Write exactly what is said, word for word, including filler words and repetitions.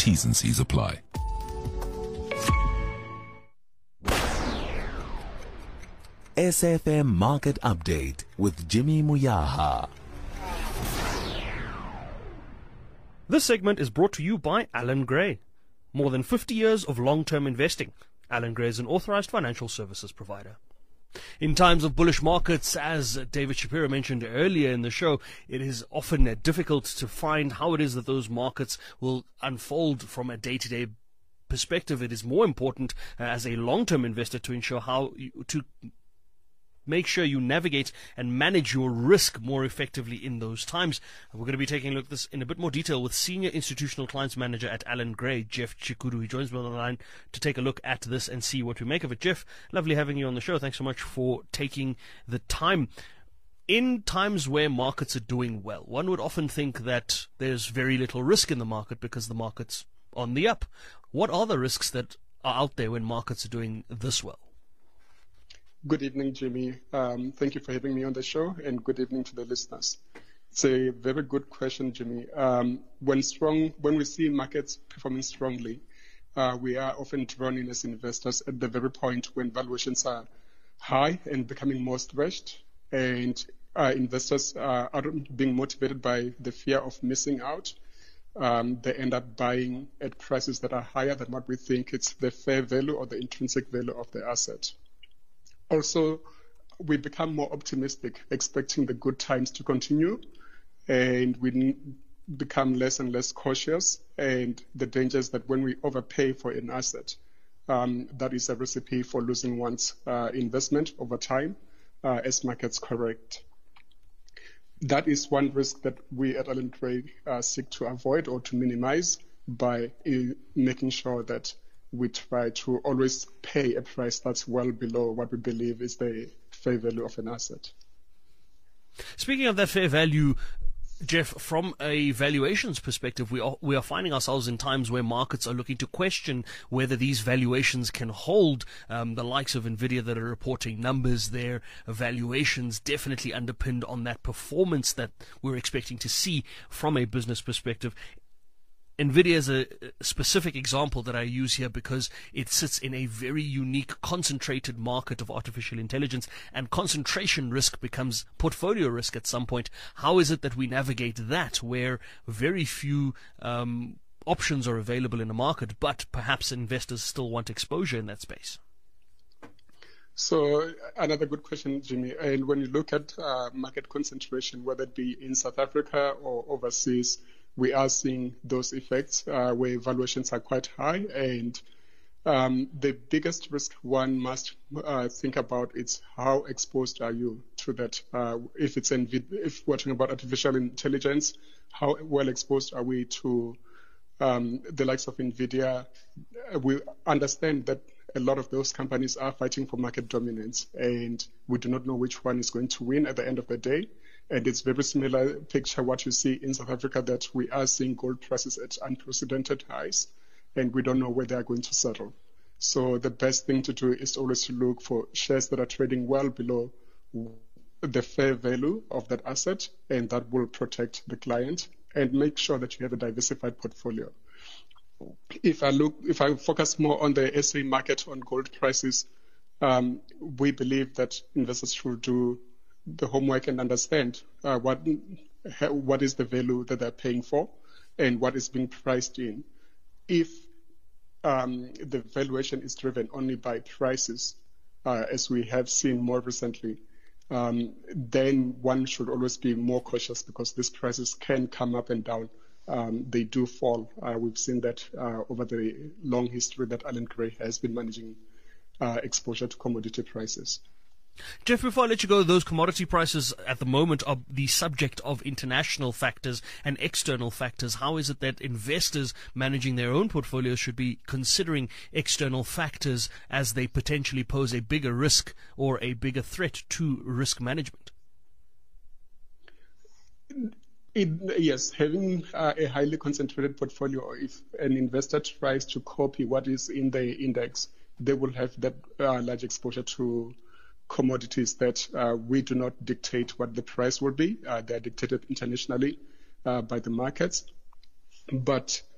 T's and C's apply. S F M Market Update with Jimmy Muyaha. This segment is brought to you by Allan Gray. More than fifty years of long-term investing. Allan Gray is an authorized financial services provider. In times of bullish markets, as David Shapiro mentioned earlier in the show, it is often difficult to find how it is that those markets will unfold from a day-to-day perspective. It is more important uh, as a long-term investor to ensure how you, to make sure you navigate and manage your risk more effectively in those times. And we're going to be taking a look at this in a bit more detail with Senior Institutional Clients Manager at Allan Gray, Jeff Chikudu. He joins me on the line to take a look at this and see what we make of it. Jeff, lovely having you on the show. Thanks so much for taking the time. In times where markets are doing well, one would often think that there's very little risk in the market because the market's on the up. What are the risks that are out there when markets are doing this well? Good evening, Jimmy. Um, thank you for having me on the show, and good evening to the listeners. It's a very good question, Jimmy. Um, when strong, when we see markets performing strongly, uh, we are often drawn in as investors at the very point when valuations are high and becoming more stretched, and uh, investors uh, are being motivated by the fear of missing out. Um, they end up buying at prices that are higher than what we think it's the fair value or the intrinsic value of the asset. Also, we become more optimistic, expecting the good times to continue, and we become less and less cautious. And the danger is that when we overpay for an asset, um, that is a recipe for losing one's uh, investment over time uh, as markets correct. That is one risk that we at Allan Gray uh, seek to avoid or to minimize by uh, making sure that we try to always pay a price that's well below what we believe is the fair value of an asset. Speaking of that fair value, Jeff, from a valuations perspective, we are, we are finding ourselves in times where markets are looking to question whether these valuations can hold. Um, the likes of NVIDIA that are reporting numbers, their valuations definitely underpinned on that performance that we're expecting to see from a business perspective. NVIDIA is a specific example that I use here because it sits in a very unique, concentrated market of artificial intelligence, and concentration risk becomes portfolio risk at some point. How is it that we navigate that where very few um, options are available in the market, but perhaps investors still want exposure in that space? So another good question, Jimmy. And when you look at uh, market concentration, whether it be in South Africa or overseas, we are seeing those effects uh, where valuations are quite high. And um, the biggest risk one must uh, think about is how exposed are you to that? Uh, if it's in, if we're talking about artificial intelligence, how well exposed are we to um, the likes of NVIDIA? We understand that a lot of those companies are fighting for market dominance, and we do not know which one is going to win at the end of the day. And it's very similar picture what you see in South Africa, that we are seeing gold prices at unprecedented highs, and we don't know where they are going to settle. So the best thing to do is always to look for shares that are trading well below the fair value of that asset, and that will protect the client, and make sure that you have a diversified portfolio. If I look, if I focus more on the S A market on gold prices, um, we believe that investors should do the homework and understand uh, what what is the value that they're paying for and what is being priced in. If um, the valuation is driven only by prices, uh, as we have seen more recently, um, then one should always be more cautious, because these prices can come up and down. Um, they do fall. Uh, we've seen that uh, over the long history that Allan Gray has been managing uh, exposure to commodity prices. Jeff, before I let you go, those commodity prices at the moment are the subject of international factors and external factors. How is it that investors managing their own portfolios should be considering external factors as they potentially pose a bigger risk or a bigger threat to risk management? It, yes, having uh, a highly concentrated portfolio, if an investor tries to copy what is in the index, they will have that uh, large exposure to commodities that uh, we do not dictate what the price will be. Uh, they are dictated internationally uh, by the markets. But